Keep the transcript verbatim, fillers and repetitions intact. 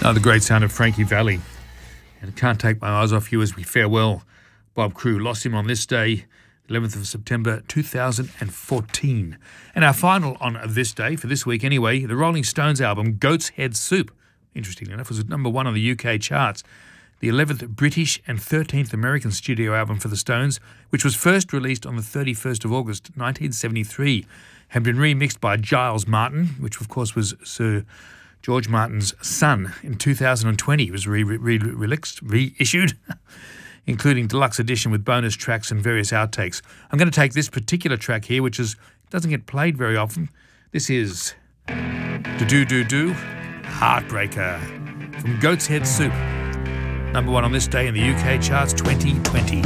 Oh, the great sound of Frankie Valli. And I can't take my eyes off you as we farewell Bob Crewe. Lost him on this day, eleventh of September two thousand fourteen. And our final on this day, for this week anyway, the Rolling Stones album Goat's Head Soup, interestingly enough, was at number one on the U K charts. The eleventh British and thirteenth American studio album for the Stones, which was first released on the thirty-first of August nineteen seventy-three, had been remixed by Giles Martin, which of course was Sir George Martin's son. In two thousand twenty, it was re- re- re- released, reissued, including deluxe edition with bonus tracks and various outtakes. I'm going to take this particular track here, which is doesn't get played very often. This is Do Do Do Do Heartbreaker from Goat's Head Soup. Number one on this day in the U K charts twenty twenty.